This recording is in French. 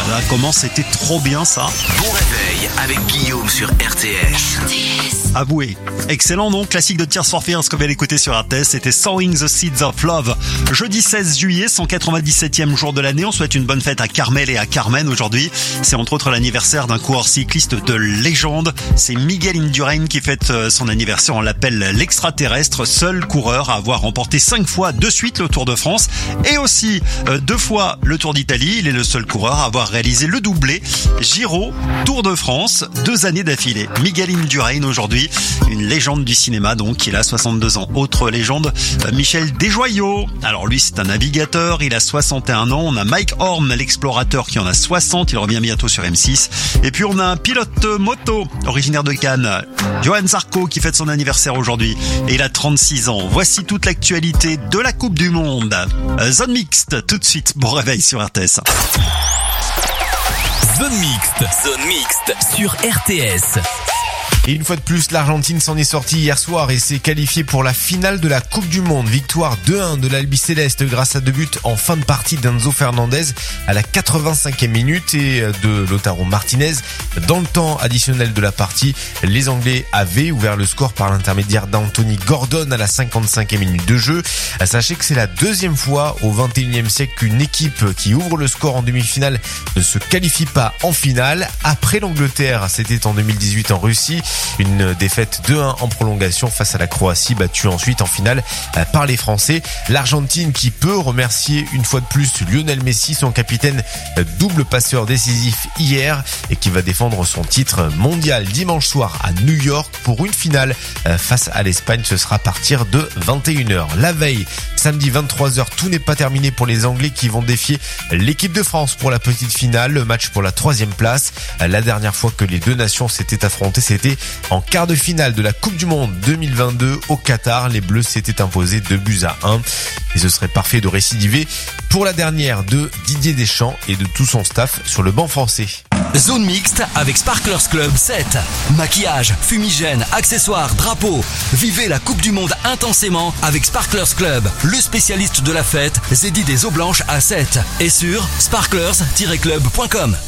là, comment c'était trop bien ça. Bon réveil avec Guillaume sur RTS. Avouez. Excellent nom, classique de Tears for Fears comme elle écoutait sur RTS, c'était Sowing the Seeds of Love. Jeudi 16 juillet, 197e jour de l'année, on souhaite une bonne fête à Carmel et à Carmen aujourd'hui. C'est entre autres l'anniversaire d'un coureur cycliste de légende, c'est Miguel Indurain qui fête son anniversaire, on l'appelle l'extraterrestre, seul coureur à avoir remporté 5 fois de suite le Tour de France et aussi 2 fois le Tour d'Italie. Il est le seul coureur à avoir réalisé le doublé Giro, Tour de France, 2 années d'affilée. Miguel Indurain aujourd'hui, une légende du cinéma donc, il a 62 ans. Autre légende, Michel Desjoyaux. Alors lui c'est un navigateur, il a 61 ans. On a Mike Horn, l'explorateur qui en a 60, il revient bientôt sur M6. Et puis on a un pilote moto originaire de Cannes, Johan Zarco qui fête son anniversaire aujourd'hui et il a 36 ans. Voici toute l'actualité de la Coupe du Monde. Zone mixte tout de suite, bon réveil sur RTS. Zone mixte sur RTS. Et une fois de plus, l'Argentine s'en est sortie hier soir et s'est qualifiée pour la finale de la Coupe du Monde. Victoire 2-1 de l'Albiceleste grâce à 2 buts en fin de partie d'Enzo Fernandez à la 85e minute et de Lautaro Martinez. Dans le temps additionnel de la partie, les Anglais avaient ouvert le score par l'intermédiaire d'Anthony Gordon à la 55e minute de jeu. Sachez que c'est la 2e fois au 21e siècle qu'une équipe qui ouvre le score en demi-finale ne se qualifie pas en finale. Après l'Angleterre, c'était en 2018 en Russie. Une défaite 2-1 en prolongation face à la Croatie, battue ensuite en finale par les Français. L'Argentine qui peut remercier une fois de plus Lionel Messi, son capitaine double passeur décisif hier et qui va défendre son titre mondial dimanche soir à New York pour une finale face à l'Espagne. Ce sera à partir de 21h. La veille, samedi 23h, tout n'est pas terminé pour les Anglais qui vont défier l'équipe de France pour la petite finale. Le match pour la 3e place. La dernière fois que les deux nations s'étaient affrontées, c'était en quart de finale de la Coupe du Monde 2022 au Qatar. Les Bleus s'étaient imposés 2-1 et ce serait parfait de récidiver pour la dernière de Didier Deschamps et de tout son staff sur le banc français. Zone mixte avec Sparklers Club 7. Maquillage, fumigène, accessoires, drapeaux. Vivez la Coupe du Monde intensément avec Sparklers Club, le spécialiste de la fête, Zeddy des eaux blanches à 7 et sur sparklers-club.com.